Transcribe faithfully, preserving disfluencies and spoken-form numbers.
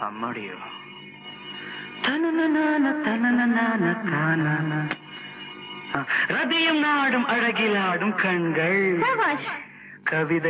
அம்மாடியோ தனனனான தனனனான தானானா. ரதியும் நாடும் அழகிலாடும் கண்கள் சபாஷ். கவிதை